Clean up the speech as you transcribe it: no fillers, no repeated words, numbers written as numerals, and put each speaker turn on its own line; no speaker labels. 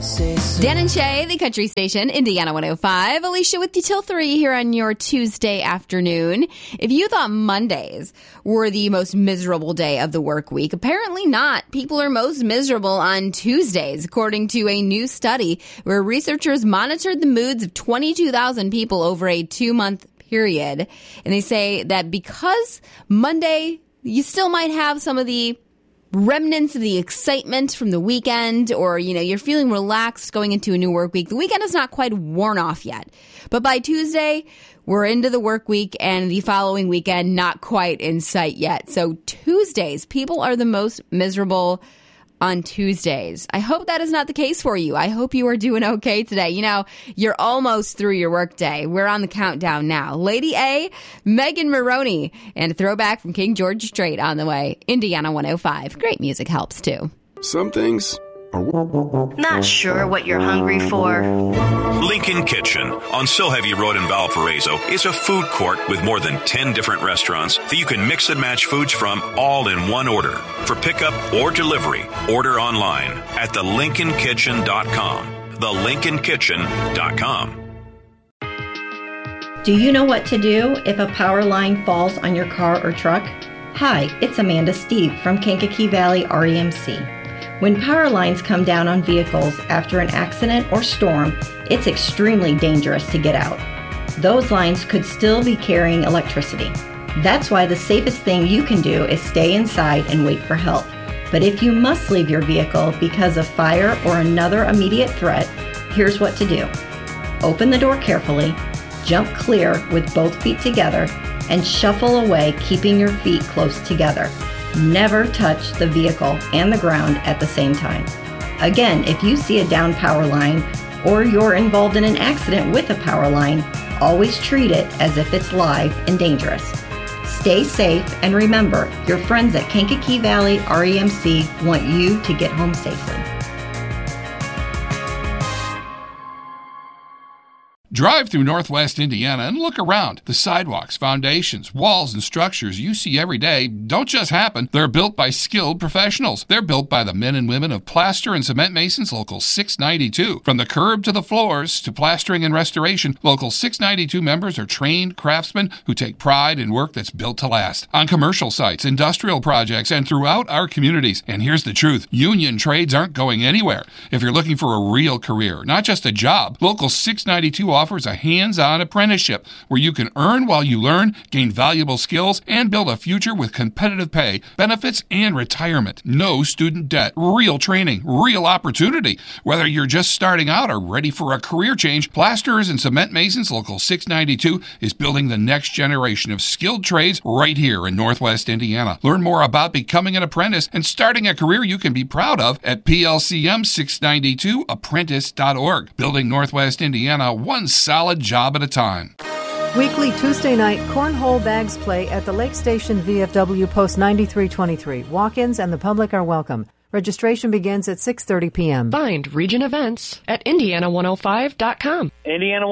Dan and Shay, the country station, Indiana 105. Alicia with you till 3 here on your Tuesday afternoon. If you thought Mondays were the most miserable day of the work week, apparently not. People are most miserable on Tuesdays, according to a new study where researchers monitored the moods of 22,000 people over a 2-month period. And they say that because Monday, you still might have some of the remnants of the excitement from the weekend, or, you're feeling relaxed going into a new work week. The weekend is not quite worn off yet. But by Tuesday, we're into the work week, and the following weekend, not quite in sight yet. So Tuesdays, people are the most miserable on Tuesdays. I hope that is not the case for you. I hope you are doing okay today. You're almost through your work day. We're on the countdown now. Lady A, Megan Maroney, and a throwback from King George Strait on the way. Indiana 105. Great music helps too.
Some things are
not sure what you're hungry for.
Lincoln Kitchen on Silheavy Road in Valparaiso is a food court with more than 10 different restaurants that you can mix and match foods from all in one order. For pickup or delivery, order online at thelincolnkitchen.com. Thelincolnkitchen.com.
Do you know what to do if a power line falls on your car or truck? Hi, it's Amanda Steve from Kankakee Valley REMC. When power lines come down on vehicles after an accident or storm, it's extremely dangerous to get out. Those lines could still be carrying electricity. That's why the safest thing you can do is stay inside and wait for help. But if you must leave your vehicle because of fire or another immediate threat, here's what to do. Open the door carefully, jump clear with both feet together, and shuffle away, keeping your feet close together. Never touch the vehicle and the ground at the same time. Again, if you see a down power line or you're involved in an accident with a power line, always treat it as if it's live and dangerous. Stay safe, and remember, your friends at Kankakee Valley REMC want you to get home safely.
Drive through Northwest Indiana and look around. The sidewalks, foundations, walls, and structures you see every day don't just happen. They're built by skilled professionals. They're built by the men and women of Plaster and Cement Masons Local 692. From the curb to the floors to plastering and restoration, Local 692 members are trained craftsmen who take pride in work that's built to last. On commercial sites, industrial projects, and throughout our communities. And here's the truth. Union trades aren't going anywhere. If you're looking for a real career, not just a job, Local 692 offers a hands-on apprenticeship where you can earn while you learn, gain valuable skills, and build a future with competitive pay, benefits, and retirement. No student debt, real training, real opportunity. Whether you're just starting out or ready for a career change, Plasterers and Cement Masons Local 692 is building the next generation of skilled trades right here in Northwest Indiana. Learn more about becoming an apprentice and starting a career you can be proud of at plcm692apprentice.org. Building Northwest Indiana one solid job at a time.
Weekly Tuesday night cornhole bags play at the Lake Station VFW Post 9323. Walk-ins and the public are welcome. Registration begins at 6:30 p.m.
Find Region Events at Indiana105.com.
Indiana